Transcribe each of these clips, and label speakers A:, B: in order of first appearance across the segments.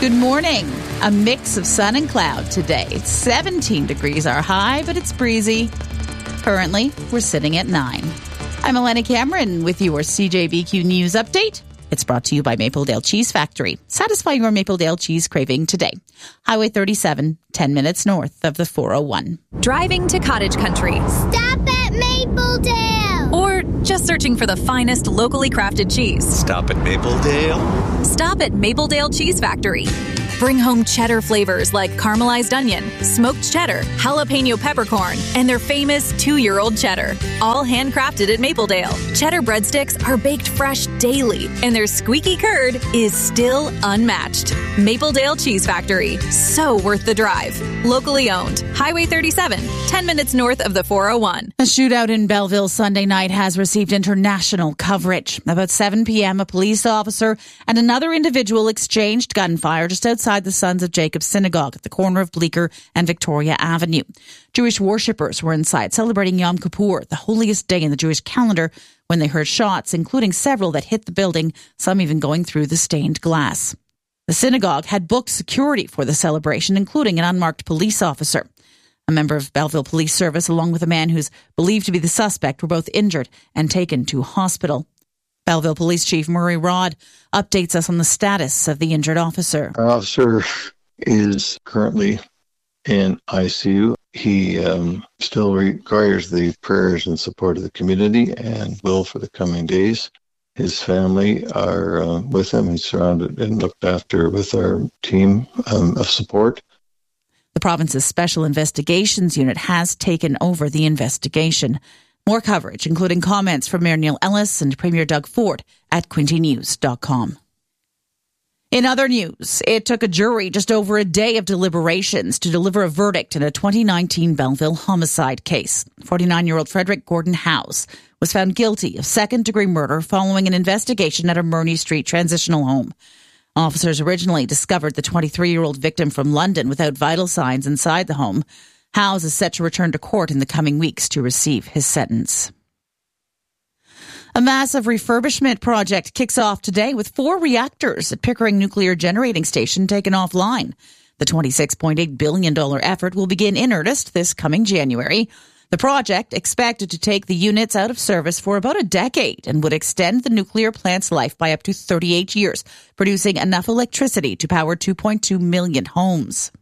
A: Good morning. A mix of sun and cloud today. It's 17 degrees our high, but it's breezy. Currently, we're sitting at 9. I'm Elena Cameron with your CJBQ News Update. It's brought to you by Mapledale Cheese Factory. Satisfy your Mapledale cheese craving today. Highway 37, 10 minutes north of the 401.
B: Driving to cottage country.
C: Stop at Mapledale!
B: Or just searching for the finest locally crafted cheese.
D: Stop at Mapledale.
B: Stop at Mapledale Cheese Factory. Bring home cheddar flavors like caramelized onion, smoked cheddar, jalapeno peppercorn, and their famous 2-year-old cheddar. All handcrafted at Mapledale. Cheddar breadsticks are baked fresh daily, and their squeaky curd is still unmatched. Mapledale Cheese Factory. So worth the drive. Locally owned. Highway 37, 10 minutes north of the 401.
A: A shootout in Belleville Sunday night has received international coverage. About 7 p.m., a police officer and another individual exchanged gunfire just outside the Sons of Jacob Synagogue at the corner of Bleecker and Victoria Avenue. Jewish worshippers were inside celebrating Yom Kippur, the holiest day in the Jewish calendar, when they heard shots, including several that hit the building, some even going through the stained glass. The synagogue had booked security for the celebration, including an unmarked police officer. A member of Belleville Police Service, along with a man who's believed to be the suspect, were both injured and taken to hospital. Belleville Police Chief Murray Rod updates us on the status of the injured officer.
E: Our officer is currently in ICU. He still requires the prayers and support of the community and will for the coming days. His family are with him. He's surrounded and looked after with our team of support.
A: The province's Special Investigations Unit has taken over the investigation. More coverage, including comments from Mayor Neil Ellis and Premier Doug Ford at quintynews.com. In other news, it took a jury just over a day of deliberations to deliver a verdict in a 2019 Belleville homicide case. 49-year-old Frederick Gordon House was found guilty of second-degree murder following an investigation at a Murney Street transitional home. Officers originally discovered the 23-year-old victim from London without vital signs inside the home. Howes is set to return to court in the coming weeks to receive his sentence. A massive refurbishment project kicks off today with 4 reactors at Pickering Nuclear Generating Station taken offline. The $26.8 billion effort will begin in earnest this coming January. The project, expected to take the units out of service for about a decade and would extend the nuclear plant's life by up to 38 years, producing enough electricity to power 2.2 million homes.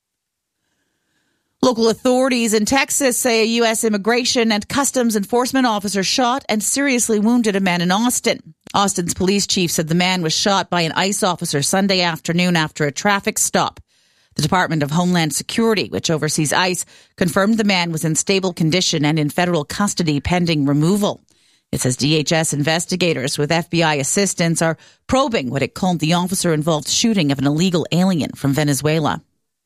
A: Local authorities in Texas say a U.S. immigration and customs enforcement officer shot and seriously wounded a man in Austin. Austin's police chief said the man was shot by an ICE officer Sunday afternoon after a traffic stop. The Department of Homeland Security, which oversees ICE, confirmed the man was in stable condition and in federal custody pending removal. It says DHS investigators with FBI assistance are probing what it called the officer-involved shooting of an illegal alien from Venezuela.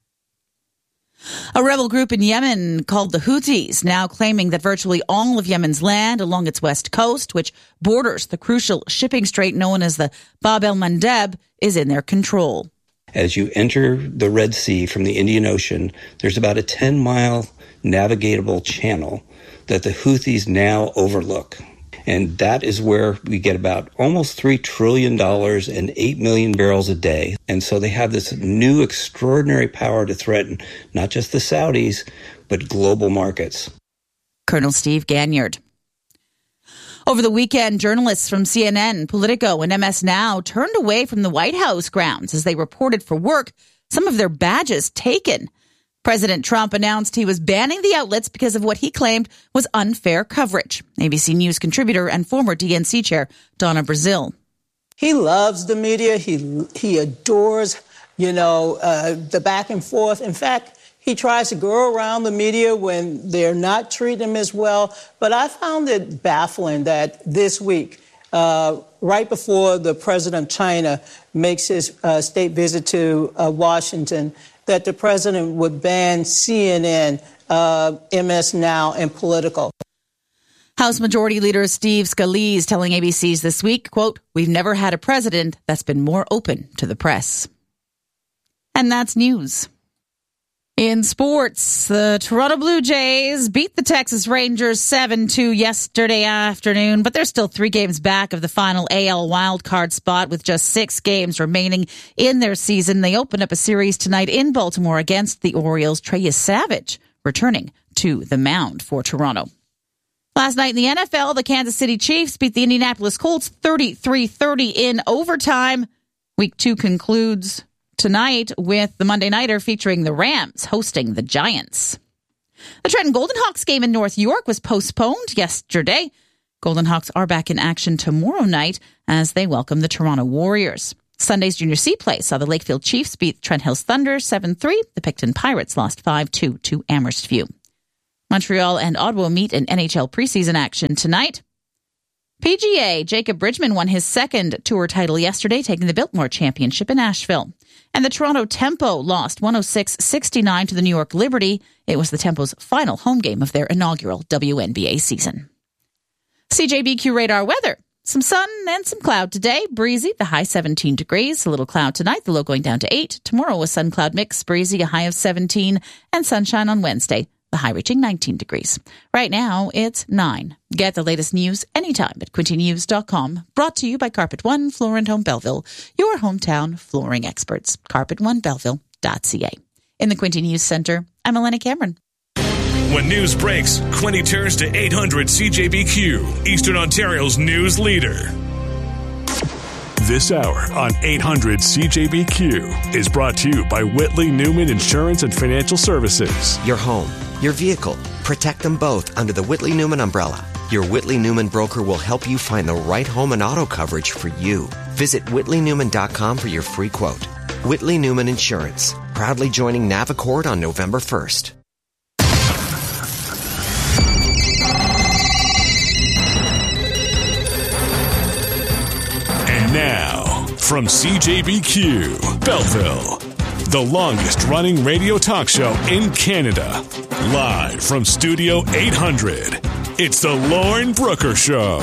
A: A rebel group in Yemen called the Houthis, now claiming that virtually all of Yemen's land along its west coast, which borders the crucial shipping strait known as the Bab el-Mandeb, is in their control.
F: As you enter the Red Sea from the Indian Ocean, there's about a 10-mile navigatable channel that the Houthis now overlook. And that is where we get about almost $3 trillion and 8 million barrels a day. And so they have this new extraordinary power to threaten not just the Saudis, but global markets.
A: Colonel Steve Ganyard. Over the weekend, journalists from CNN, Politico, and MS Now turned away from the White House grounds as they reported for work some of their badges taken. President Trump announced he was banning the outlets because of what he claimed was unfair coverage. ABC News contributor and former DNC chair Donna Brazile.
G: He loves the media. He adores, the back and forth. In fact, he tries to go around the media when they're not treating him as well. But I found it baffling that this week, right before the president of China makes his state visit to Washington, that the president would ban CNN, MS Now, and Politico.
A: House Majority Leader Steve Scalise telling ABC's This Week, quote, "We've never had a president that's been more open to the press." And that's news. In sports, the Toronto Blue Jays beat the Texas Rangers 7-2 yesterday afternoon, but they're still 3 games back of the final AL wildcard spot with just 6 games remaining in their season. They open up a series tonight in Baltimore against the Orioles. Trey Savage returning to the mound for Toronto. Last night in the NFL, the Kansas City Chiefs beat the Indianapolis Colts 33-30 in overtime. Week 2 concludes tonight with the Monday Nighter featuring the Rams hosting the Giants. The Trenton Golden Hawks game in North York was postponed yesterday. Golden Hawks are back in action tomorrow night as they welcome the Toronto Warriors. Sunday's Junior C play saw the Lakefield Chiefs beat Trent Hills Thunder 7-3. The Picton Pirates lost 5-2 to Amherst View. Montreal and Ottawa meet in NHL preseason action tonight. PGA, Jacob Bridgman won his second tour title yesterday, taking the Biltmore Championship in Asheville. And the Toronto Tempo lost 106-69 to the New York Liberty. It was the Tempo's final home game of their inaugural WNBA season. CJBQ radar weather. Some sun and some cloud today. Breezy, the high 17 degrees. A little cloud tonight, the low going down to 8. Tomorrow a sun-cloud mix, breezy, a high of 17. And sunshine on Wednesday, the high reaching 19 degrees. Right now, it's 9. Get the latest news anytime at quintynews.com. Brought to you by Carpet One Floor and Home Belleville, your hometown flooring experts. CarpetOneBelleville.ca. In the Quinty News Center, I'm Elena Cameron.
H: When news breaks, Quinty turns to 800 CJBQ, Eastern Ontario's news leader. This hour on 800 CJBQ is brought to you by Whitley Newman Insurance and Financial Services.
I: Your home, your vehicle, protect them both under the Whitley Newman umbrella. Your Whitley Newman broker will help you find the right home and auto coverage for you. Visit whitleynewman.com for your free quote. Whitley Newman Insurance, proudly joining Navaccord on November 1st.
H: Now, from CJBQ, Belleville, the longest-running radio talk show in Canada. Live from Studio 800, it's the Lauren Brooker Show.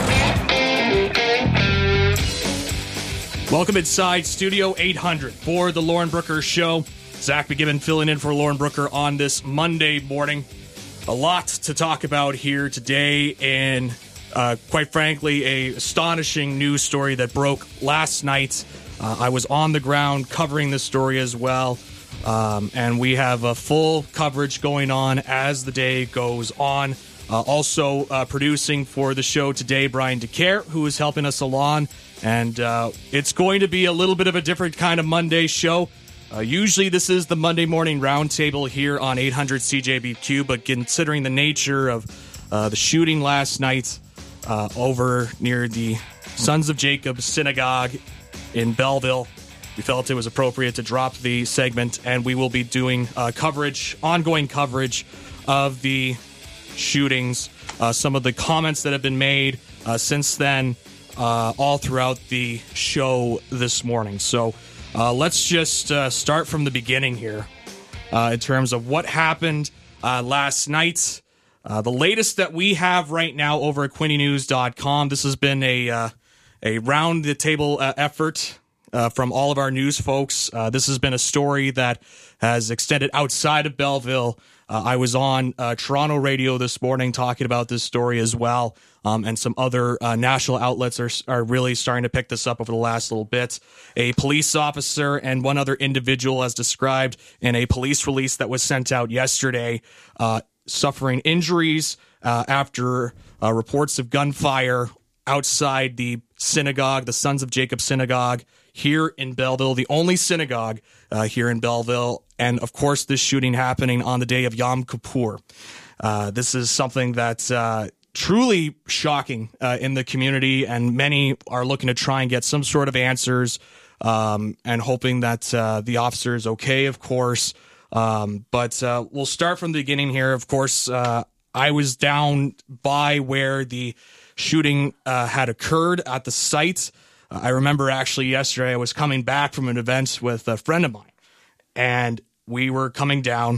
J: Welcome inside Studio 800 for the Lauren Brooker Show. Zach McGibbon filling in for Lauren Brooker on this Monday morning. A lot to talk about here today, and quite frankly, a astonishing news story that broke last night. I was on the ground covering this story as well, and we have a full coverage going on as the day goes on. Also producing for the show today, Brian DeCare, who is helping us along, and it's going to be a little bit of a different kind of Monday show. Usually this is the Monday morning roundtable here on 800 CJBQ, but considering the nature of the shooting last night, over near the Sons of Jacob Synagogue in Belleville, we felt it was appropriate to drop the segment, and we will be doing ongoing coverage of the shootings, some of the comments that have been made since then, all throughout the show this morning. So let's just start from the beginning here in terms of what happened last night. The latest that we have right now over at quintynews.com, this has been a round-the-table effort from all of our news folks. This has been a story that has extended outside of Belleville. I was on Toronto radio this morning talking about this story as well, and some other national outlets are really starting to pick this up over the last little bit. A police officer and one other individual, as described in a police release that was sent out yesterday, suffering injuries after reports of gunfire outside the synagogue, the Sons of Jacob Synagogue here in Belleville, the only synagogue here in Belleville. And of course, this shooting happening on the day of Yom Kippur. This is something that's truly shocking in the community, and many are looking to try and get some sort of answers and hoping that the officer is okay, of course. But we'll start from the beginning here. Of course, I was down by where the shooting had occurred at the site. I remember actually yesterday I was coming back from an event with a friend of mine, and we were coming down,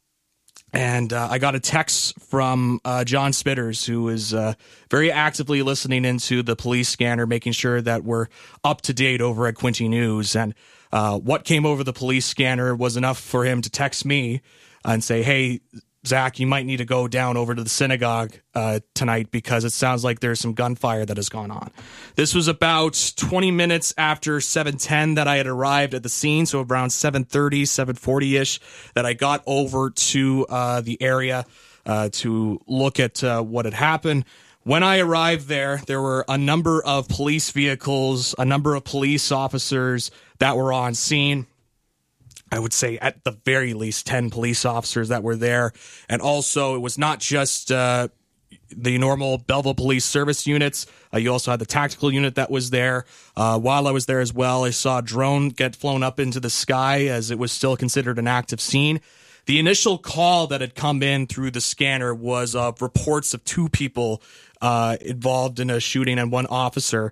J: and I got a text from John Spitters, who is very actively listening into the police scanner, making sure that we're up to date over at Quinty News. And what came over the police scanner was enough for him to text me and say, hey, Zach, you might need to go down over to the synagogue tonight because it sounds like there's some gunfire that has gone on. This was about 20 minutes after 7:10 that I had arrived at the scene, so around 7:30, 7:40-ish, that I got over to the area to look at what had happened. When I arrived there were a number of police vehicles, a number of police officers that were on scene. I would say at the very least 10 police officers that were there. And also, it was not just the normal Belleville Police Service units. You also had the tactical unit that was there. While I was there as well, I saw a drone get flown up into the sky as it was still considered an active scene. The initial call that had come in through the scanner was of reports of 2 people involved in a shooting and 1 officer.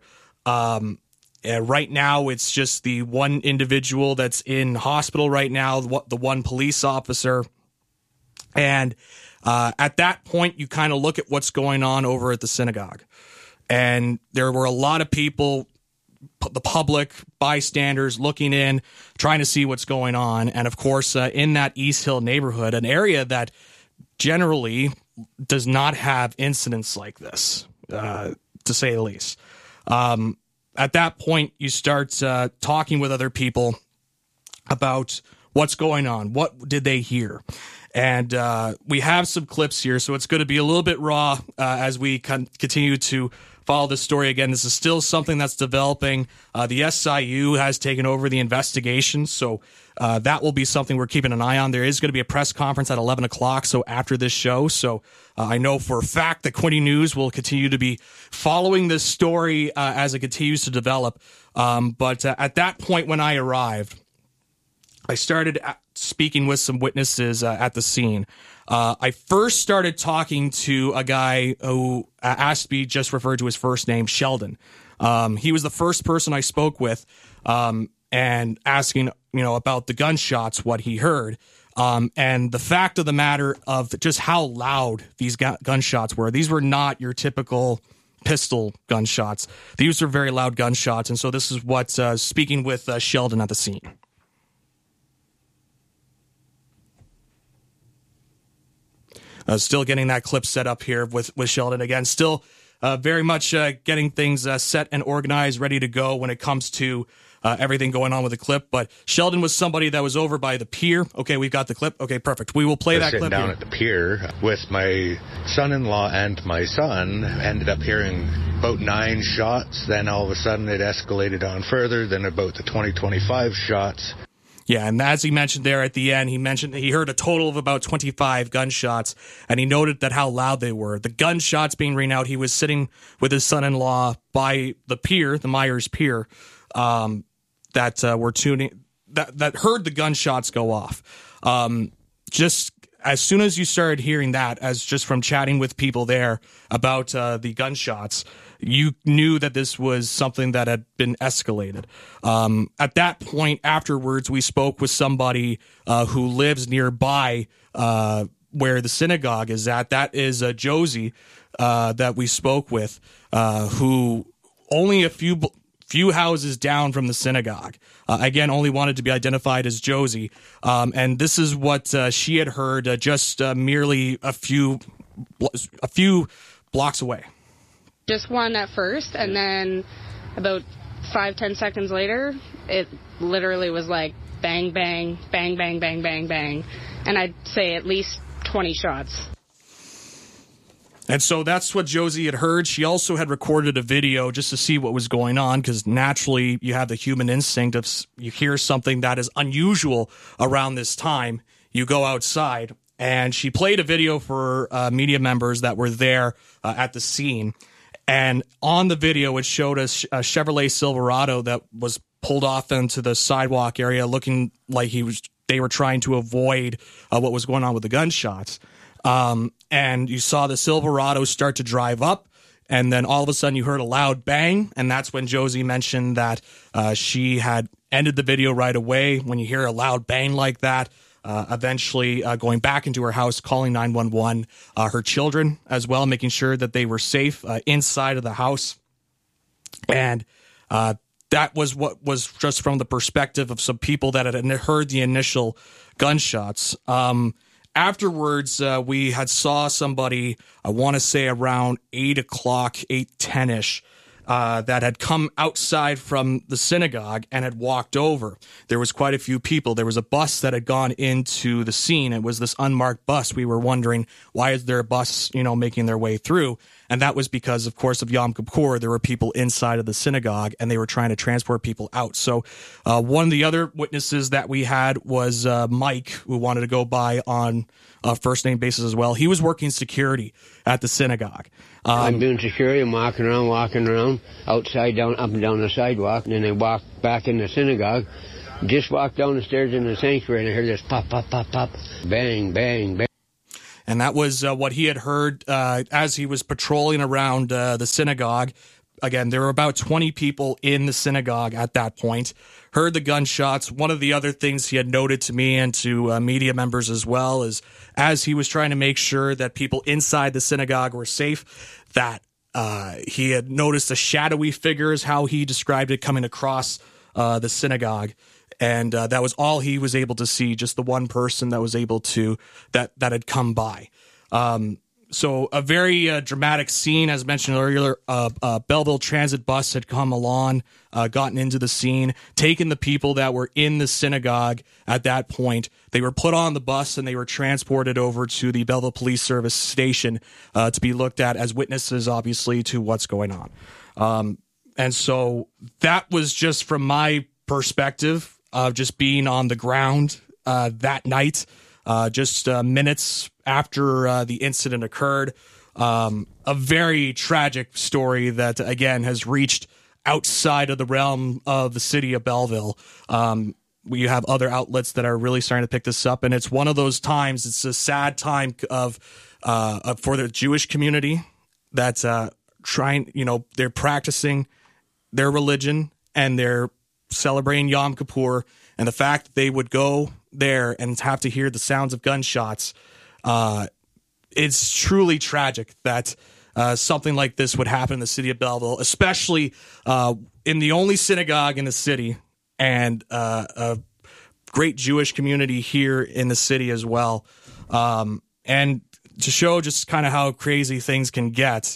J: Right now, it's just the 1 individual that's in hospital right now, the 1 police officer. And at that point, you kind of look at what's going on over at the synagogue. And there were a lot of people, the public, bystanders, looking in, trying to see what's going on. And of course, in that East Hill neighborhood, an area that generally does not have incidents like this, to say the least. At that point, you start talking with other people about what's going on. What did they hear? And we have some clips here, so it's going to be a little bit raw as we continue to follow this story. Again, this is still something that's developing. The SIU has taken over the investigation, so that will be something we're keeping an eye on. There is going to be a press conference at 11 o'clock, so after this show. So I know for a fact that Quinte News will continue to be following this story as it continues to develop. But at that point when I arrived, I started speaking with some witnesses at the scene. I first started talking to a guy who asked to be just referred to his first name, Sheldon. He was the first person I spoke with and asking, about the gunshots, what he heard. And the fact of the matter of just how loud these gunshots were. These were not your typical pistol gunshots. These were very loud gunshots. And so this is what speaking with Sheldon at the scene. Still getting that clip set up here with Sheldon again. Still very much getting things set and organized, ready to go when it comes to everything going on with the clip. But Sheldon was somebody that was over by the pier. Okay, we've got the clip. Okay, perfect. We will play that clip.
K: Down at the pier with my son-in-law and my son. Ended up hearing about 9 shots. Then all of a sudden it escalated on further. Then about the 20-25 shots.
J: Yeah, and as he mentioned there at the end, he mentioned he heard a total of about 25 gunshots, and he noted that how loud they were. The gunshots being ring out, he was sitting with his son-in-law by the pier, the Myers Pier, that were tuning, that heard the gunshots go off. Just as soon as you started hearing that, as just from chatting with people there about the gunshots, you knew that this was something that had been escalated. At that point, afterwards, we spoke with somebody who lives nearby where the synagogue is at. That is Josie that we spoke with, who only a few houses down from the synagogue. Again, only wanted to be identified as Josie. And this is what she had heard just merely a few blocks away.
L: Just one at first, and then about 5-10 seconds later, it literally was like bang, bang, bang, bang, bang, bang, bang. And I'd say at least 20 shots.
J: And so that's what Josie had heard. She also had recorded a video just to see what was going on, because naturally you have the human instinct of you hear something that is unusual around this time, you go outside. And she played a video for media members that were there at the scene. And on the video, it showed us a Chevrolet Silverado that was pulled off into the sidewalk area, looking like they were trying to avoid what was going on with the gunshots. And you saw the Silverado start to drive up, and then all of a sudden you heard a loud bang, and that's when Josie mentioned that she had ended the video right away. When you hear a loud bang like that, eventually going back into her house, calling 911, her children as well, making sure that they were safe inside of the house. And that was what was just from the perspective of some people that had heard the initial gunshots. afterwards, we had saw somebody, I want to say around 8 o'clock, 8:10-ish, that had come outside from the synagogue and had walked over. There was quite a few people. There was a bus that had gone into the scene. It was this unmarked bus. We were wondering, why is there a bus, making their way through? And that was because, of course, of Yom Kippur, there were people inside of the synagogue and they were trying to transport people out. So one of the other witnesses that we had was Mike, who wanted to go by on a first name basis as well. He was working security at the synagogue.
M: I'm doing security. I'm walking around outside, up and down the sidewalk. And then I walked back in the synagogue. Just walked down the stairs in the sanctuary and I heard this pop, pop, pop, pop, bang, bang, bang.
J: And that was what he had heard as he was patrolling around the synagogue. Again, there were about 20 people in the synagogue at that point. Heard the gunshots. One of the other things he had noted to me and to media members as well is as he was trying to make sure that people inside the synagogue were safe, that he had noticed a shadowy figure, is how he described it, coming across the synagogue. And that was all he was able to see, just the one person that was able to, that had come by. So a very dramatic scene, as mentioned earlier. Belleville Transit bus had come along, gotten into the scene, taken the people that were in the synagogue at that point. They were put on the bus and they were transported over to the Belleville Police Service station to be looked at as witnesses, obviously, to what's going on. And so that was just from my perspective of just being on the ground that night, just minutes after the incident occurred. A very tragic story that, again, has reached outside of the realm of the city of Belleville. We have other outlets that are really starting to pick this up, and it's one of those times. It's a sad time of for the Jewish community that's trying. They're practicing their religion and they're celebrating Yom Kippur, and the fact that they would go there and have to hear the sounds of gunshots, it's truly tragic that something like this would happen in the city of Belleville, especially in the only synagogue in the city and a great Jewish community here in the city as well. And to show just kind of how crazy things can get,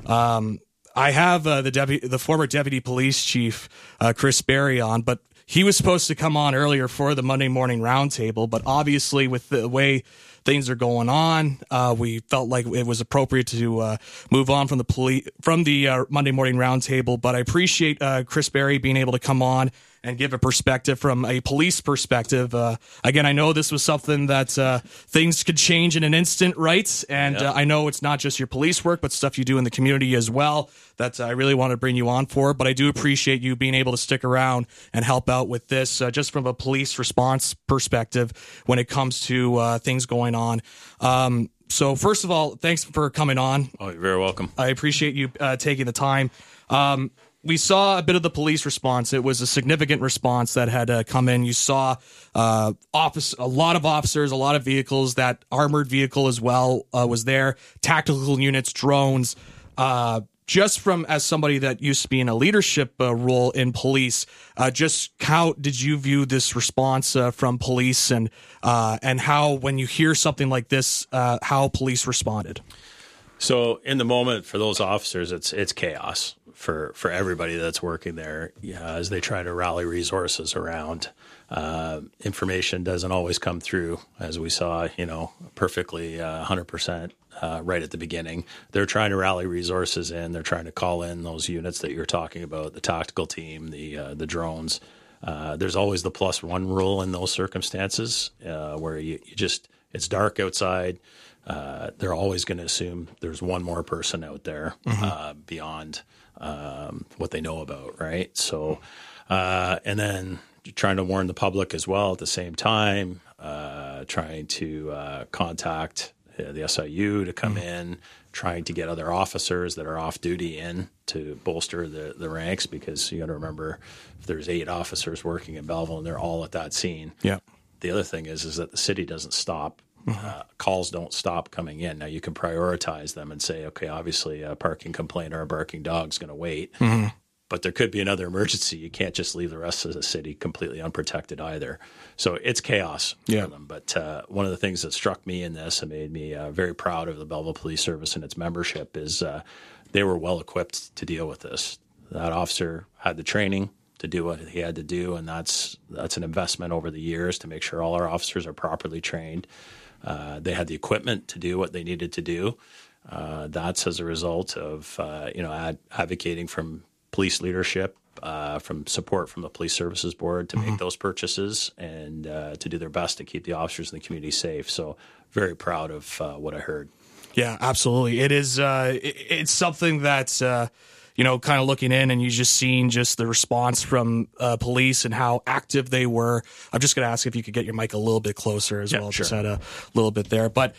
J: I have the former deputy police chief, Chris Berry, on, but he was supposed to come on earlier for the Monday morning roundtable, but obviously with the way things are going on, we felt like it was appropriate to move on from the Monday morning roundtable. But I appreciate Chris Berry being able to come on and give a perspective from a police perspective. Again, I know this was something that things could change in an instant, right? And I know it's not just your police work, but stuff you do in the community as well that I really want to bring you on for. But I do appreciate you being able to stick around and help out with this just from a police response perspective when it comes to things going on. So first of all, thanks for coming on.
N: Oh, you're very welcome. I
J: appreciate you taking the time. We saw a bit of the police response. It was a significant response that had come in. You saw a lot of officers, a lot of vehicles. That armored vehicle as well was there. Tactical units, drones. Just from as somebody that used to be in a leadership role in police, just how did you view this response from police and how, when you hear something like this, how police responded?
N: So in the moment for those officers, it's chaos for everybody that's working there as they try to rally resources around. Information doesn't always come through, as we saw, perfectly 100% right at the beginning. They're trying to rally resources in. They're trying to call in those units that you're talking about, the tactical team, the drones. There's always the +1 rule in those circumstances where you just, it's dark outside. They're always going to assume there's one more person out there beyond what they know about, right? So, and then trying to warn the public as well at the same time, trying to contact the SIU to come in, trying to get other officers that are off duty in to bolster the ranks, because you got to remember, if there's 8 officers working in Belleville and they're all at that scene.
J: Yeah.
N: The other thing is that the city doesn't stop. Calls don't stop coming in. Now you can prioritize them and say, okay, obviously a parking complaint or a barking dog is going to wait. But but there could be another emergency. You can't just leave the rest of the city completely unprotected either. So it's chaos for them. But one of the things that struck me in this and made me very proud of the Belleville Police Service and its membership is they were well equipped to deal with this. That officer had the training to do what he had to do, and that's an investment over the years to make sure all our officers are properly trained. They had the equipment to do what they needed to do. That's as a result of advocating from police leadership, from support from the Police Services Board to make those purchases and to do their best to keep the officers in the community safe. So very proud of what I heard.
J: Yeah, absolutely. It is. It's something that's kind of looking in and you just seeing just the response from police and how active they were. I'm just going to ask if you could get your mic a little bit closer as well. Sure. Just had a little bit there, but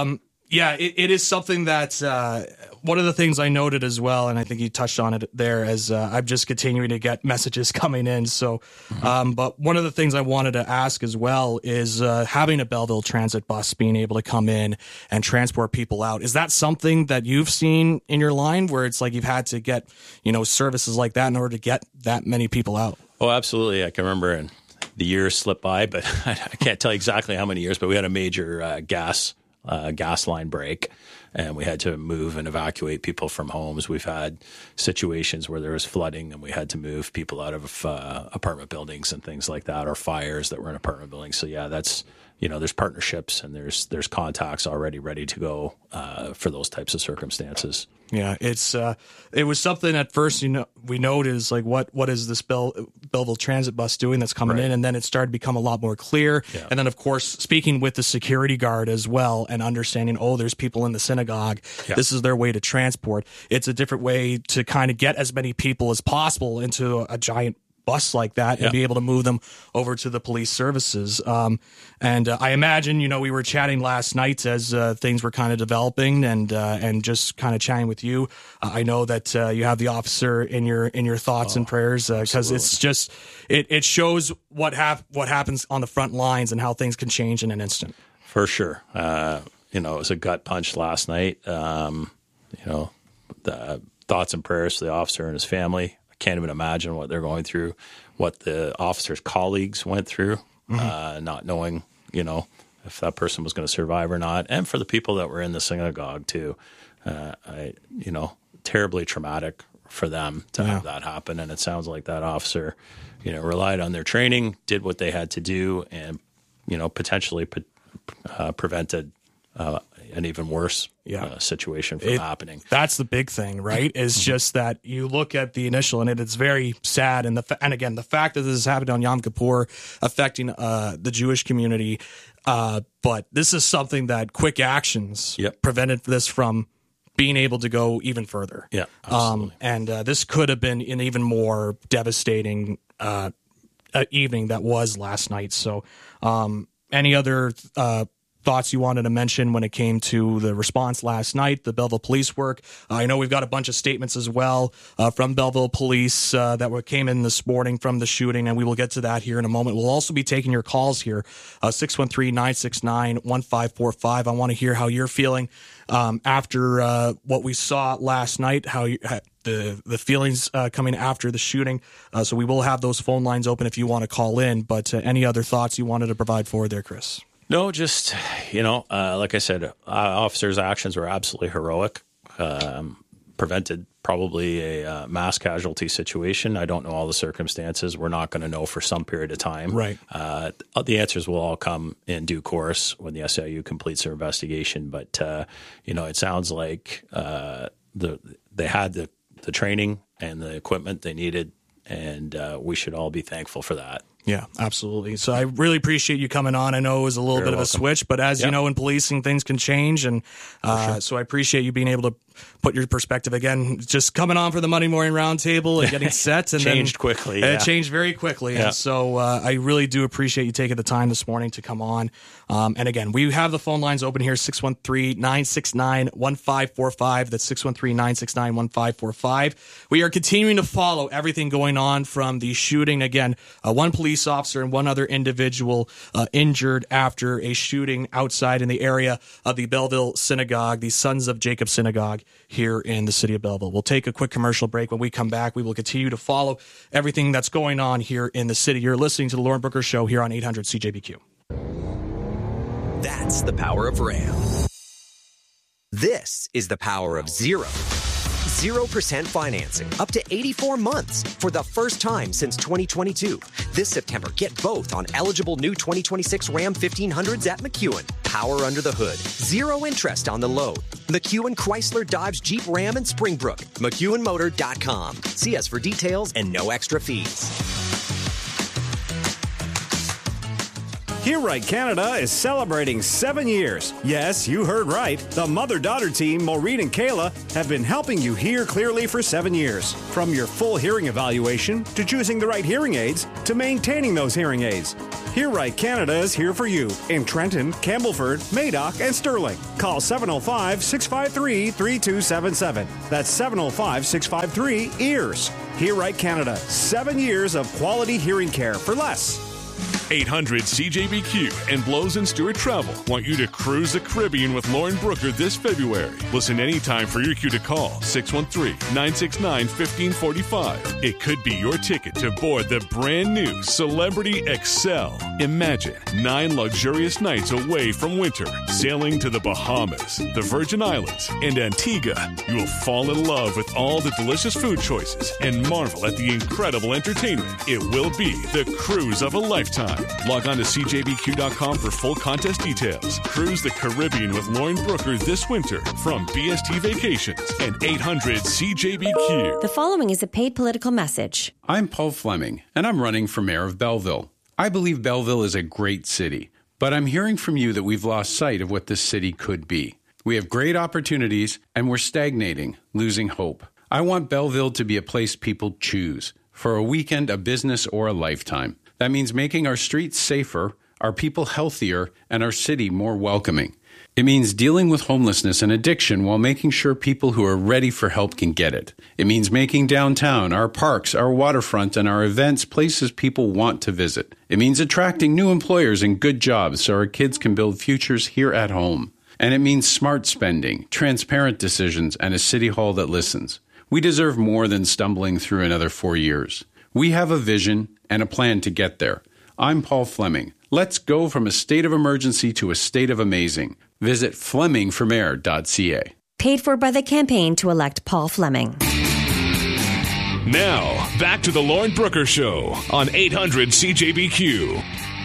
J: it is something that one of the things I noted as well, and I think you touched on it there, as I'm just continuing to get messages coming in. So, but one of the things I wanted to ask as well is having a Belleville Transit bus being able to come in and transport people out. Is that something that you've seen in your line where it's like you've had to get, services like that in order to get that many people out?
N: Oh, absolutely. I can remember and the years slip by, but I can't tell you exactly how many years, but we had a major gas line break, and we had to move and evacuate people from homes. We've had situations where there was flooding and we had to move people out of apartment buildings and things like that, or fires that were in apartment buildings. So yeah, that's, there's partnerships and there's contacts already ready to go for those types of circumstances.
J: Yeah, it was something at first, we noticed like what is this Belleville Transit bus doing that's coming in, and then it started to become a lot more clear. Yeah. And then of course speaking with the security guard as well and understanding, there's people in the synagogue. Yeah. This is their way to transport. It's a different way to kind of get as many people as possible into a giant bus like that and be able to move them over to the police services. And I imagine, we were chatting last night as things were kind of developing and just kind of chatting with you. I know that you have the officer in your thoughts and prayers because it's just it shows what happens on the front lines and how things can change in an instant.
N: For sure. It was a gut punch last night. The thoughts and prayers to the officer and his family. Can't even imagine what they're going through, what the officer's colleagues went through, not knowing, if that person was going to survive or not. And for the people that were in the synagogue too, terribly traumatic for them to have that happen. And it sounds like that officer, relied on their training, did what they had to do, and, potentially prevented an even worse situation from happening.
J: That's the big thing, right? Is just that you look at the initial and it's very sad. And again, the fact that this has happened on Yom Kippur affecting the Jewish community. But this is something that quick actions prevented this from being able to go even further.
N: Yeah, absolutely.
J: And this could have been an even more devastating evening that was last night. So any other thoughts you wanted to mention when it came to the response last night, the Belleville police work? I know we've got a bunch of statements as well from Belleville police that came in this morning from the shooting, and we will get to that here in a moment. We'll also be taking your calls here, 613-969-1545. I want to hear how you're feeling after what we saw last night, how the feelings coming after the shooting. So we will have those phone lines open if you want to call in, but any other thoughts you wanted to provide forward there, Chris?
N: No, just, like I said, officers' actions were absolutely heroic, prevented probably a mass casualty situation. I don't know all the circumstances. We're not going to know for some period of time.
J: Right.
N: The answers will all come in due course when the SIU completes their investigation. But, it sounds like they had the training and the equipment they needed, and we should all be thankful for that.
J: Yeah, absolutely. So I really appreciate you coming on. I know it was a little bit of a switch, but as you know, in policing, things can change. And so I appreciate you being able to put your perspective again, just coming on for the Monday Morning Roundtable and getting set. And
N: changed quickly.
J: It changed very quickly. Yeah. And so I really do appreciate you taking the time this morning to come on. And again, we have the phone lines open here, 613-969-1545. That's 613-969-1545. We are continuing to follow everything going on from the shooting. Again, one police officer and one other individual injured after a shooting outside in the area of the Belleville Synagogue, the Sons of Jacob Synagogue here in the city of Belleville. We'll take a quick commercial break. When we come back, we will continue to follow everything that's going on here in the city. You're listening to the Lauren Brooker Show here on 800 CJBQ.
O: That's the power of RAM. This is the power of Zero. 0% financing, up to 84 months for the first time since 2022. This September, get both on eligible new 2026 Ram 1500s at McEwen. Power under the hood, zero interest on the load. McEwen Chrysler Dodge Jeep Ram and Springbrook. McEwenMotor.com. See us for details and no extra fees.
P: Here Right Canada is celebrating 7 years. Yes, you heard right. The mother-daughter team, Maureen and Kayla, have been helping you hear clearly for 7 years. From your full hearing evaluation, to choosing the right hearing aids, to maintaining those hearing aids. Hear Right Canada is here for you in Trenton, Campbellford, Madoc, and Sterling. Call 705-653-3277. That's 705-653-EARS. Hear Right Canada. 7 years of quality hearing care for less.
H: 800 CJBQ and Blows and Stewart Travel want you to cruise the Caribbean with Lauren Brooker this February. Listen anytime for your cue to call 613-969-1545. It could be your ticket to board the brand new Celebrity Excel. Imagine 9 luxurious nights away from winter, sailing to the Bahamas, the Virgin Islands, and Antigua. You will fall in love with all the delicious food choices and marvel at the incredible entertainment. It will be the cruise of a lifetime. Log on to CJBQ.com for full contest details. Cruise the Caribbean with Lauren Brooker this winter from BST Vacations and 800 CJBQ.
Q: The following is a paid political message.
R: I'm Paul Fleming, and I'm running for mayor of Belleville. I believe Belleville is a great city, but I'm hearing from you that we've lost sight of what this city could be. We have great opportunities, and we're stagnating, losing hope. I want Belleville to be a place people choose, for a weekend, a business, or a lifetime. That means making our streets safer, our people healthier, and our city more welcoming. It means dealing with homelessness and addiction while making sure people who are ready for help can get it. It means making downtown, our parks, our waterfront, and our events places people want to visit. It means attracting new employers and good jobs so our kids can build futures here at home. And it means smart spending, transparent decisions, and a city hall that listens. We deserve more than stumbling through another 4 years. We have a vision and a plan to get there. I'm Paul Fleming. Let's go from a state of emergency to a state of amazing. Visit FlemingForMayor.ca.
Q: Paid for by the campaign to elect Paul Fleming.
H: Now, back to the Lauren Brooker Show on 800 CJBQ.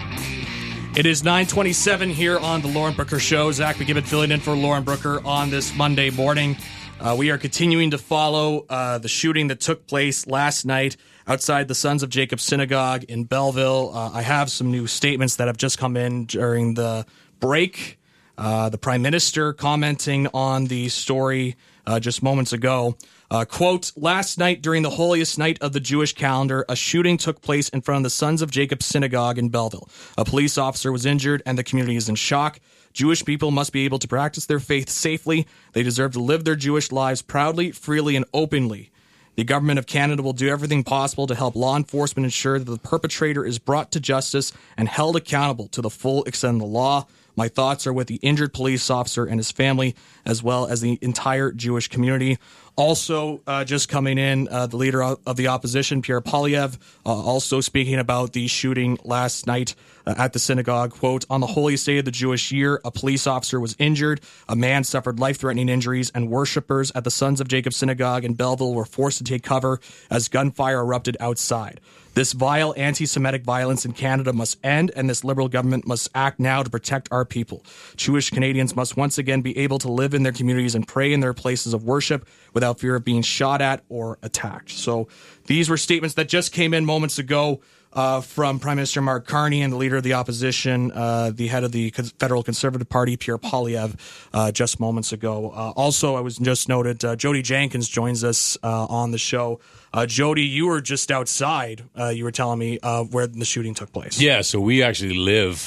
J: It is 9:27 here on the Lauren Brooker Show. Zach McGibbon filling in for Lauren Brooker on this Monday morning. We are continuing to follow the shooting that took place last night outside the Sons of Jacob Synagogue in Belleville. I have some new statements that have just come in during the break. The Prime Minister commenting on the story just moments ago. Quote, last night during the holiest night of the Jewish calendar, a shooting took place in front of the Sons of Jacob Synagogue in Belleville. A police officer was injured and the community is in shock. Jewish people must be able to practice their faith safely. They deserve to live their Jewish lives proudly, freely, and openly. The government of Canada will do everything possible to help law enforcement ensure that the perpetrator is brought to justice and held accountable to the full extent of the law. My thoughts are with the injured police officer and his family, as well as the entire Jewish community. Also, just coming in, the leader of the opposition, Pierre Poilievre, also speaking about the shooting last night at the synagogue. Quote, on the holiest day of the Jewish year, a police officer was injured, a man suffered life-threatening injuries, and worshippers at the Sons of Jacob Synagogue in Belleville were forced to take cover as gunfire erupted outside. This vile anti-Semitic violence in Canada must end, and this Liberal government must act now to protect our people. Jewish Canadians must once again be able to live in their communities and pray in their places of worship without fear of being shot at or attacked. So these were statements that just came in moments ago from Prime Minister Mark Carney and the leader of the opposition, the head of the Federal Conservative Party, Pierre Poilievre, just moments ago. Also, I was just noted, Jody Jenkins joins us on the show. Jody, you were just outside, you were telling me, where the shooting took place.
S: Yeah, so we actually live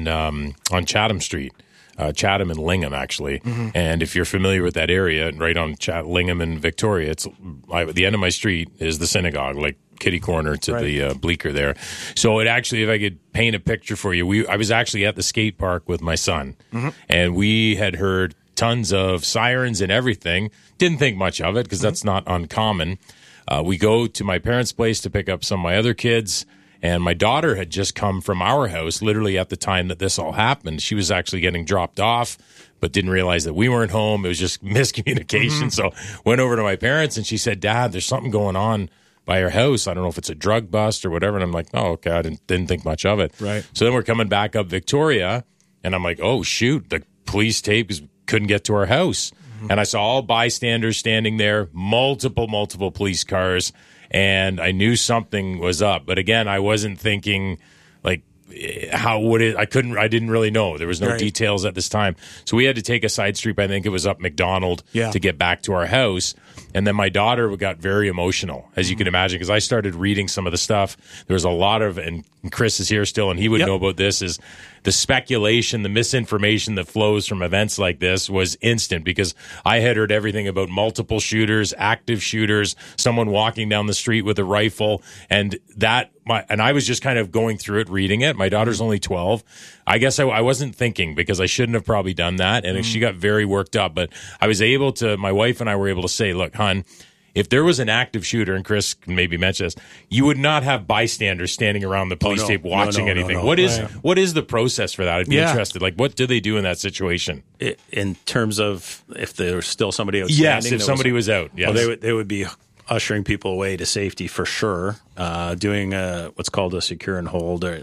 S: on Chatham Street. Chatham and Lingham, actually. Mm-hmm. And if you're familiar with that area, right on Lingham and Victoria, it's at the end of my street is the synagogue, like kitty corner to the bleaker there. So it actually, if I could paint a picture for you, I was actually at the skate park with my son, mm-hmm. and we had heard tons of sirens and everything. Didn't think much of it because that's not uncommon. We go to my parents' place to pick up some of my other kids, and my daughter had just come from our house literally at the time that this all happened. She was actually getting dropped off, but didn't realize that we weren't home. It was just miscommunication. So went over to my parents, and she said, Dad, there's something going on by our house. I don't know if it's a drug bust or whatever. And I'm like, oh, okay, I didn't think much of it.
J: Right.
S: So then we're coming back up Victoria, and I'm like, oh, shoot, the police tape couldn't get to our house. And I saw all bystanders standing there, multiple police cars, and I knew something was up. But again, I wasn't thinking, like, how would it? I didn't really know. There was no details at this time. So we had to take a side street. I think it was up McDonald to get back to our house. And then my daughter got very emotional, as you can imagine, because I started reading some of the stuff. There was a lot of, and Chris is here still, and he would know about this, is the speculation, the misinformation that flows from events like this was instant, because I had heard everything about multiple shooters, active shooters, someone walking down the street with a rifle, and I was just kind of going through it, reading it. My daughter's only 12. I guess I wasn't thinking, because I shouldn't have probably done that, and she got very worked up. But I was able to, my wife and I were able to say, look, hon, if there was an active shooter, and Chris can maybe mention this, you would not have bystanders standing around the police tape watching anything. No. What is the process for that? I'd be interested. Like, what do they do in that situation?
N: In terms of if there's still somebody outstanding?
S: Yes, if somebody was out. Yes.
N: Well, they would be ushering people away to safety for sure, doing what's called a secure and hold, or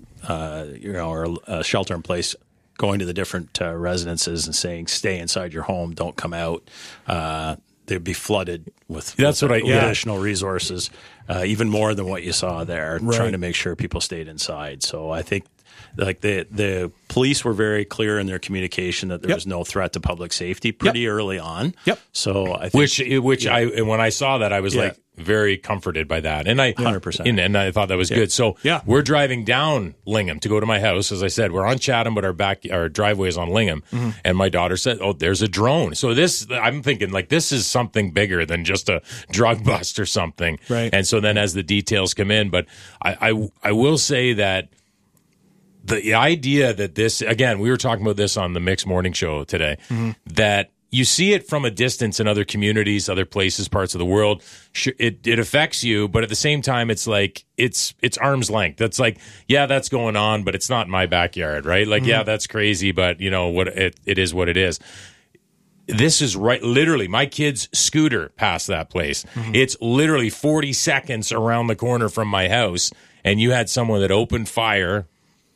N: a shelter in place, going to the different residences and saying, stay inside your home, don't come out. They'd be flooded with additional resources, even more than what you saw there, trying to make sure people stayed inside. So I think, like, the police were very clear in their communication that there was no threat to public safety pretty early on. So I think,
S: when I saw that, I was like very comforted by that, and
N: 100%,
S: and I thought that was good. So we're driving down Lingham to go to my house. As I said, we're on Chatham, but our driveway is on Lingham. And my daughter said, "Oh, there's a drone." So I'm thinking, like, this is something bigger than just a drug bust or something.
J: Right.
S: And so then as the details come in, but I will say that the idea that this, again, we were talking about this on the Mix Morning Show today, that you see it from a distance in other communities, other places, parts of the world. It affects you, but at the same time, it's like it's arm's length. That's like, yeah, that's going on, but it's not in my backyard, right? Like, yeah, that's crazy, but you know what? It is what it is. This is right. Literally, my kid's scooter passed that place. It's literally 40 seconds around the corner from my house, and you had someone that opened fire.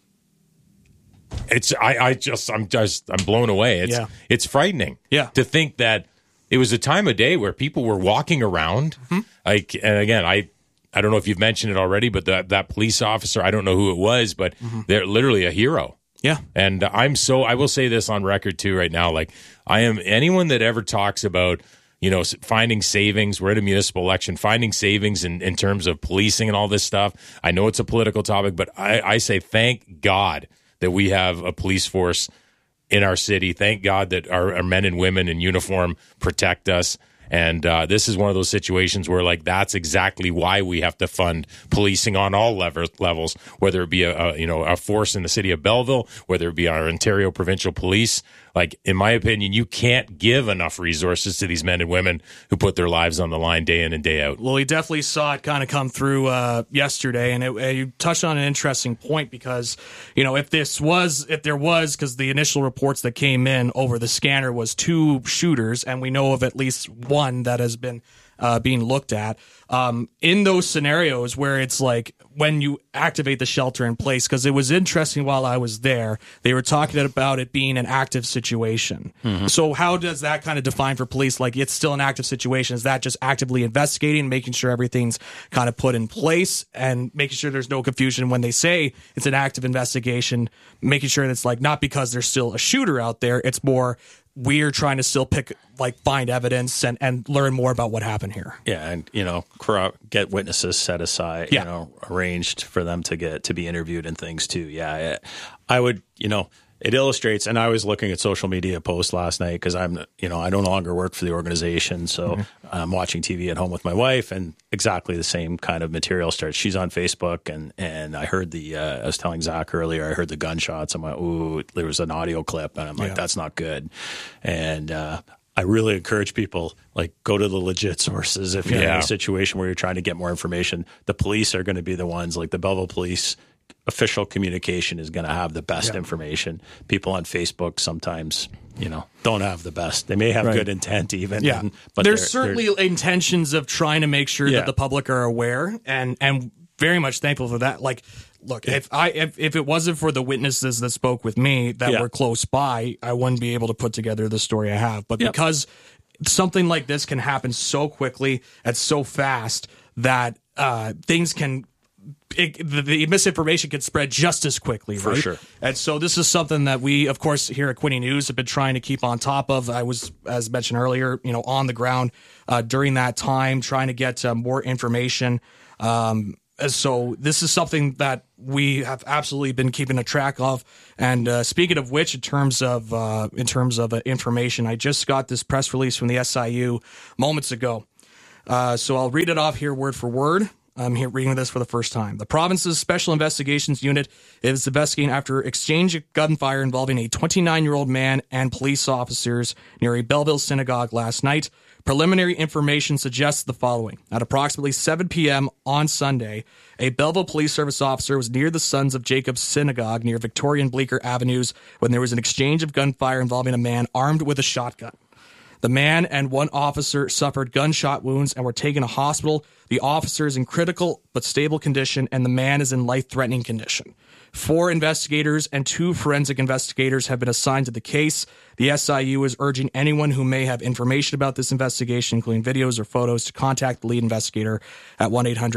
S: I'm blown away. It's frightening. To think that it was a time of day where people were walking around. Like, and again, I don't know if you've mentioned it already, but that police officer, I don't know who it was, but they're literally a hero. And I will say this on record too right now. Like, I am, anyone that ever talks about, you know, finding savings, we're at a municipal election, finding savings in terms of policing and all this stuff. I know it's a political topic, but I say thank God that we have a police force in our city. Thank God that our men and women in uniform protect us. And this is one of those situations where, like, that's exactly why we have to fund policing on all levels, whether it be a force in the city of Belleville, whether it be our Ontario Provincial Police. Like, in my opinion, you can't give enough resources to these men and women who put their lives on the line day in and day out.
J: Well, we definitely saw it kind of come through yesterday, and you touched on an interesting point, because, you know, if there was, because the initial reports that came in over the scanner was 2 shooters, and we know of at least one that has been being looked at. In those scenarios where it's like, when you activate the shelter in place, because it was interesting while I was there, they were talking about it being an active situation. So how does that kind of define for police? Like, it's still an active situation. Is that just actively investigating, making sure everything's kind of put in place, and making sure there's no confusion when they say it's an active investigation, making sure that's, like, not because there's still a shooter out there, it's more we're trying to still find evidence and learn more about what happened here.
N: Yeah, and, you know, get witnesses set aside, you know, arranged for them to be interviewed and things too. Yeah, I would, you know, it illustrates, and I was looking at social media posts last night because I no longer work for the organization. So I'm watching TV at home with my wife, and exactly the same kind of material starts. She's on Facebook, and I heard I was telling Zach earlier, I heard the gunshots. I'm like, ooh, there was an audio clip, and I'm like, that's not good. And I really encourage people, like, go to the legit sources if you're in a situation where you're trying to get more information. The police are going to be the ones, like the Belleville Police official communication is going to have the best information. People on Facebook sometimes, don't have the best. They may have good intent even.
J: Yeah.
N: But
J: there's certainly intentions of trying to make sure that the public are aware, and very much thankful for that. Like, look, if it wasn't for the witnesses that spoke with me that were close by, I wouldn't be able to put together the story I have. But because something like this can happen so quickly and so fast that things can, the misinformation can spread just as quickly, right?
N: For sure.
J: And so this is something that we, of course, here at Quinte News have been trying to keep on top of. I was, as mentioned earlier, on the ground during that time, trying to get more information. So this is something that we have absolutely been keeping a track of. And speaking of which, in terms of information, I just got this press release from the SIU moments ago. So I'll read it off here word for word. I'm here reading this for the first time. The province's Special Investigations Unit is investigating after exchange of gunfire involving a 29-year-old man and police officers near a Belleville synagogue last night. Preliminary information suggests the following. At approximately 7 p.m. on Sunday, a Belleville Police Service officer was near the Sons of Jacob's Synagogue near Victoria and Bleecker Avenues when there was an exchange of gunfire involving a man armed with a shotgun. The man and one officer suffered gunshot wounds and were taken to hospital. The officer is in critical but stable condition, and the man is in life-threatening condition. 4 investigators and 2 forensic investigators have been assigned to the case. The SIU is urging anyone who may have information about this investigation, including videos or photos, to contact the lead investigator at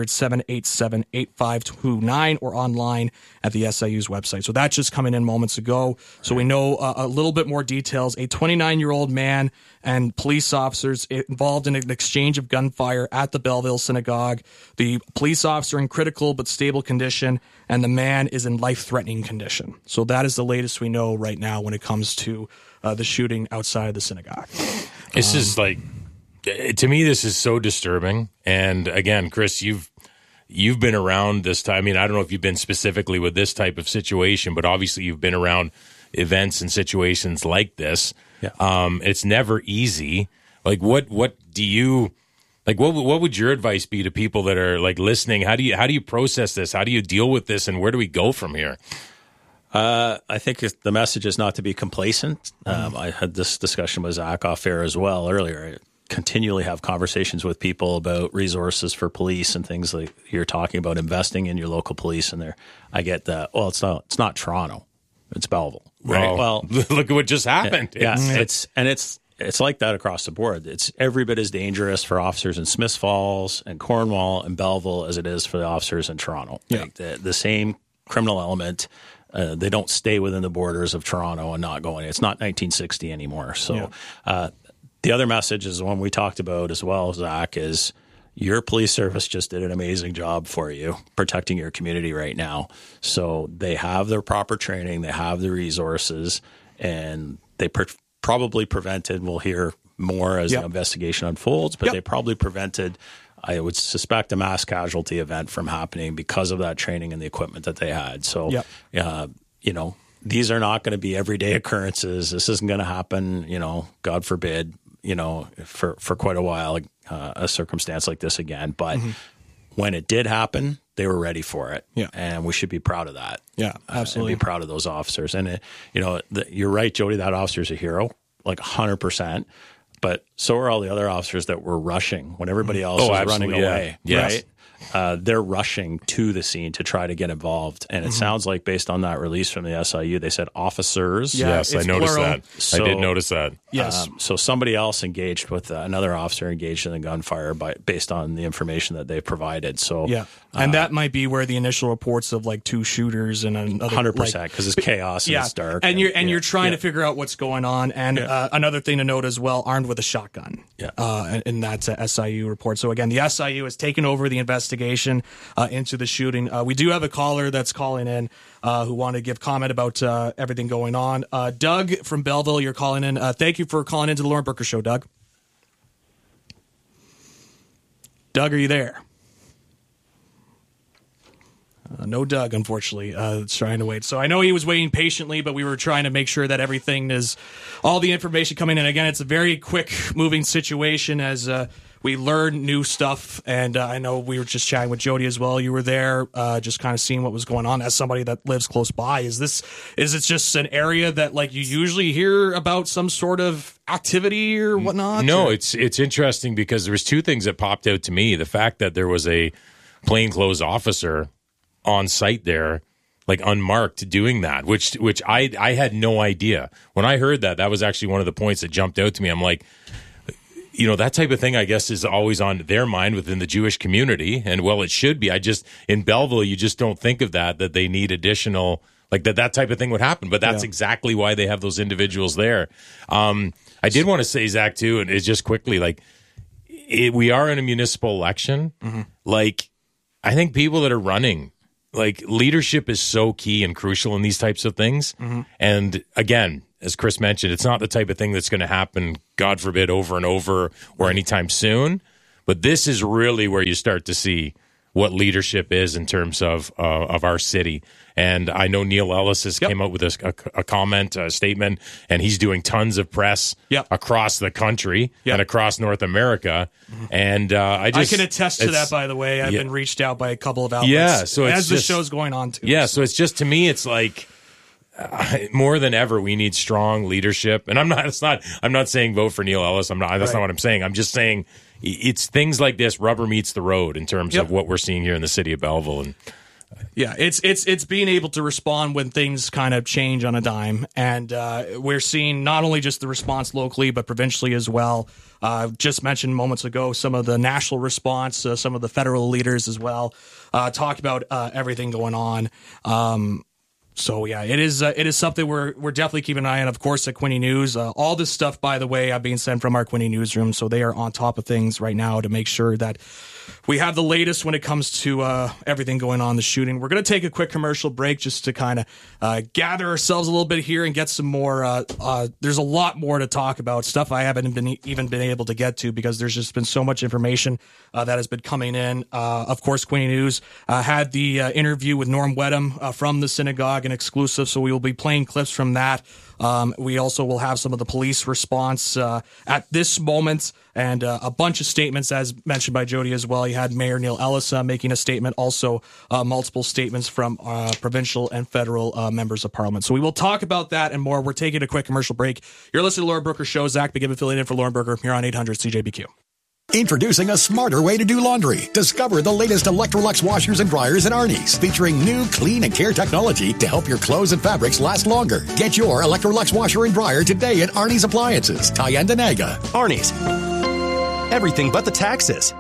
J: 1-800-787-8529 or online at the SIU's website. So that's just coming in moments ago. So we know a little bit more details. A 29-year-old man and police officers involved in an exchange of gunfire at the Belleville Synagogue. The police officer in critical but stable condition, and the man is in life-threatening condition. So that is the latest we know right now when it comes to the shooting outside of the synagogue.
S: This is like, to me, this is so disturbing. And again, Chris, you've been around this time. I mean, I don't know if you've been specifically with this type of situation, but obviously you've been around events and situations like this. Yeah. It's never easy. Like, what do you, like, what would your advice be to people that are like listening? How do you process this? How do you deal with this? And where do we go from here?
N: I think the message is not to be complacent. I had this discussion with Zach off air as well earlier. I continually have conversations with people about resources for police and things like you're talking about investing in your local police. And I get that, well, it's not Toronto, it's Belleville. Right. Well,
S: look at what just happened.
N: Yeah. It's like that across the board. It's every bit as dangerous for officers in Smiths Falls and Cornwall and Belleville as it is for the officers in Toronto. Yeah. Like the same criminal element. They don't stay within the borders of Toronto and not go in. It's not 1960 anymore. So the other message is the one we talked about as well, Zach, is your police service just did an amazing job for you protecting your community right now. So they have their proper training, they have the resources, and they probably prevented, we'll hear more as the investigation unfolds, but they probably prevented, I would suspect, a mass casualty event from happening because of that training and the equipment that they had. So, these are not going to be everyday occurrences. This isn't going to happen, God forbid, for quite a while, a circumstance like this again. But when it did happen, they were ready for it. Yeah. And we should be proud of that.
J: Yeah, absolutely.
N: And be proud of those officers. And, you're right, Jody, that officer's a hero, like 100%. But so are all the other officers that were rushing when everybody else was running away, right? They're rushing to the scene to try to get involved. And it sounds like, based on that release from the SIU, they said officers.
S: Yes, I noticed that.
N: So,
S: I did notice that.
J: Yes.
N: So somebody else engaged with another officer engaged in the gunfire based on the information that they provided. So
J: and that might be where the initial reports of like 2 shooters and another
N: 100% because it's chaos and it's dark.
J: And you're trying to figure out what's going on. And another thing to note as well, armed with a shotgun. And that's a SIU report. So again, the SIU has taken over the investigation investigation into the shooting. We do have a caller that's calling in who wanted to give comment about everything going on. Doug from Belleville, you're calling in. Thank you for calling into the Lauren Brooker Show, Doug. Doug, are you there? No Doug, unfortunately. It's trying to wait. So I know he was waiting patiently, but we were trying to make sure that everything is, all the information coming in. Again, it's a very quick moving situation as we learn new stuff. And I know we were just chatting with Jody as well. You were there just kind of seeing what was going on as somebody that lives close by. Is it just an area that like you usually hear about some sort of activity or whatnot?
S: No, it's interesting because there was two things that popped out to me. The fact that there was a plainclothes officer on site there, like unmarked, doing that, which I had no idea. When I heard that was actually one of the points that jumped out to me. I'm like, you know, that type of thing, I guess, is always on their mind within the Jewish community. And well, it should be. In Belleville, you just don't think of that they need additional, like that type of thing would happen. But that's exactly why they have those individuals there. I did want to say, Zach, too, and it's just quickly, like, we are in a municipal election. Mm-hmm. Like, I think people that are running, like, leadership is so key and crucial in these types of things. Mm-hmm. And again, as Chris mentioned, it's not the type of thing that's going to happen, God forbid, over and over or anytime soon. But this is really where you start to see what leadership is in terms of our city. And I know Neil Ellis has came out with a comment, a statement, and he's doing tons of press across the country and across North America. And I can
J: attest to that, by the way. I've been reached out by a couple of outlets
S: so
J: as the show's going on, too.
S: Yeah, so it's just, to me, it's like, more than ever, we need strong leadership. And I'm not saying vote for Neil Ellis. That's not what I'm saying. I'm just saying it's things like this, rubber meets the road in terms of what we're seeing here in the city of Belleville. And
J: yeah, it's being able to respond when things kind of change on a dime. And we're seeing not only just the response locally, but provincially as well. Just mentioned moments ago some of the national response, some of the federal leaders as well, talk about everything going on. So yeah, it is something we're definitely keeping an eye on, of course, at Quinte News. All this stuff, by the way, being sent from our Quinte newsroom, so they are on top of things right now to make sure that we have the latest when it comes to everything going on in the shooting. We're going to take a quick commercial break just to kind of gather ourselves a little bit here and get some more. There's a lot more to talk about, stuff I haven't even been able to get to because there's just been so much information that has been coming in. Of course, Quinte News had the interview with Norm Wedham from the synagogue, an exclusive, so we will be playing clips from that. We also will have some of the police response at this moment and a bunch of statements, as mentioned by Jody as well. You had Mayor Neil Ellis making a statement, also multiple statements from provincial and federal members of parliament. So we will talk about that and more. We're taking a quick commercial break. You're listening to Lauren Brooker Show. Zach McGibbon filling in for Lauren Brooker here on 800 CJBQ.
T: Introducing a smarter way to do laundry. Discover the latest Electrolux washers and dryers in Arnie's, featuring new clean and care technology to help your clothes and fabrics last longer. Get your Electrolux washer and dryer today at Arnie's Appliances, Tyendinaga.
O: Arnie's. Everything but the taxes.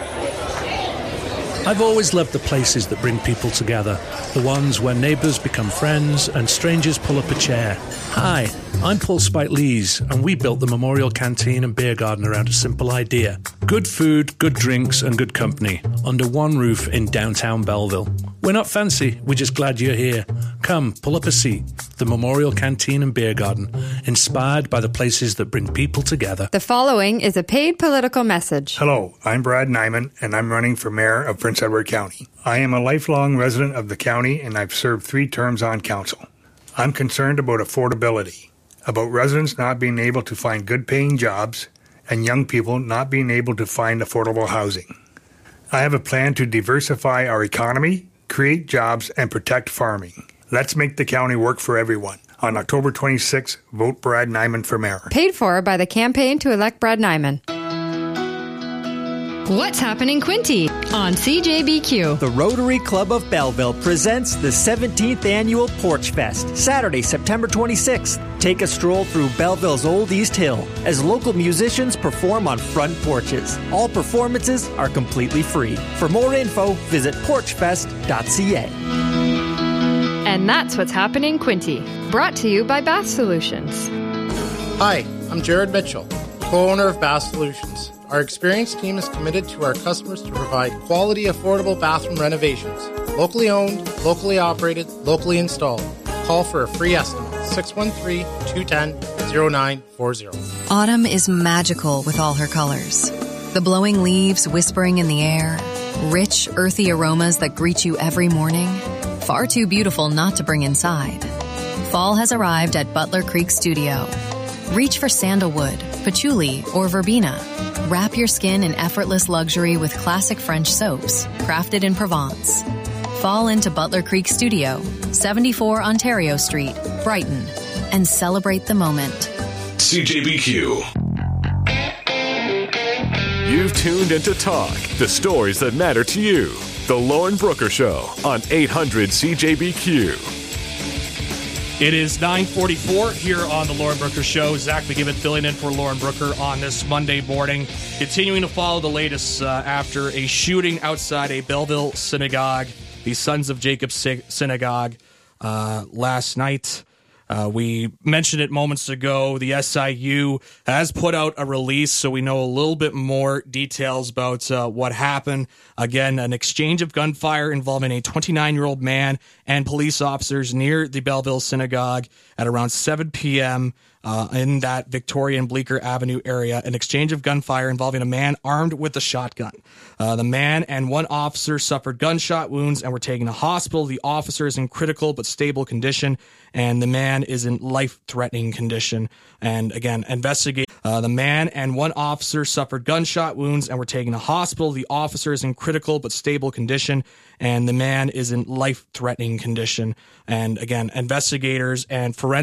U: I've always loved the places that bring people together. The ones where neighbours become friends and strangers pull up a chair. Hi, I'm Paul Spite-Lees, and we built the Memorial Canteen and Beer Garden around a simple idea. Good food, good drinks, and good company under one roof in downtown Belleville. We're not fancy, we're just glad you're here. Come, pull up a seat. The Memorial Canteen and Beer Garden, inspired by the places that bring people together.
V: The following is a paid political message.
W: Hello, I'm Brad Nyman, and I'm running for mayor of Prince Edward County. I am a lifelong resident of the county, and I've served 3 terms on council. I'm concerned about affordability, about residents not being able to find good-paying jobs, and young people not being able to find affordable housing. I have a plan to diversify our economy, create jobs, and protect farming. Let's make the county work for everyone. On October 26th, vote Brad Nyman for mayor.
V: Paid for by the campaign to elect Brad Nyman. What's happening, Quinte? On CJBQ.
X: The Rotary Club of Belleville presents the 17th Annual Porch Fest, Saturday, September 26th. Take a stroll through Belleville's Old East Hill as local musicians perform on front porches. All performances are completely free. For more info, visit porchfest.ca.
V: And that's what's happening, Quinte. Brought to you by Bath Solutions.
Y: Hi, I'm Jared Mitchell, co-owner of Bath Solutions.
B: Our experienced team is committed to our customers to provide quality, affordable bathroom renovations. Locally owned, locally operated, locally installed. Call for a free estimate. 613-210-0940.
C: Autumn is magical with all her colors. The blowing leaves whispering in the air, rich, earthy aromas that greet you every morning. Far too beautiful not to bring inside. Fall has arrived at Butler Creek Studio. Reach for sandalwood, patchouli, or verbena. Wrap your skin in effortless luxury with classic French soaps, crafted in Provence. Fall into Butler Creek Studio, 74 Ontario Street, Brighton, and celebrate the moment.
H: CJBQ. You've tuned into Talk, the stories that matter to you. The Lauren Brooker Show on 800 CJBQ.
J: It is 9:44 here on the Lauren Brooker Show. Zach McGibbon filling in for Lauren Brooker on this Monday morning. Continuing to follow the latest after a shooting outside a Belleville synagogue, the Sons of Jacob Synagogue, last night. We mentioned it moments ago. The SIU has put out a release, so we know a little bit more details about what happened. Again, an exchange of gunfire involving a 29-year-old man and police officers near the Belleville Synagogue at around 7 p.m. In that Victoria and Bleecker Avenue area. An exchange of gunfire involving a man armed with a shotgun. The man and one officer suffered gunshot wounds and were taken to hospital. The officer is in critical but stable condition, and the man is in life-threatening condition. And again, investigate. The man and one officer suffered gunshot wounds and were taken to hospital. The officer is in critical but stable condition, and the man is in life-threatening condition. And again, investigators and forensic